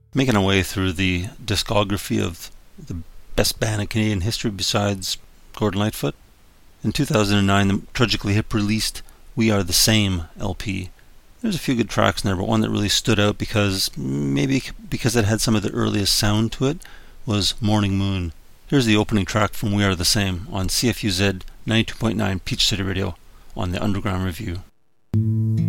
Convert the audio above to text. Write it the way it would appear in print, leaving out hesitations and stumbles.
Making our way through the discography of the best band in Canadian history besides Gordon Lightfoot. In 2009, the Tragically Hip released We Are the Same LP. There's a few good tracks in there, but one that really stood out because it had some of the earliest sound to it was Morning Moon. Here's the opening track from We Are the Same on CFUZ 92.9 Peach City Radio on the Underground Review.